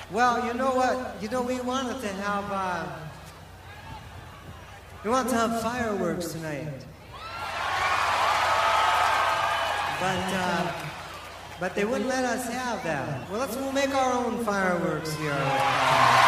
Well, you know what? You know, we wanted to have fireworks tonight. But they wouldn't let us have that. Well, we'll make our own fireworks here.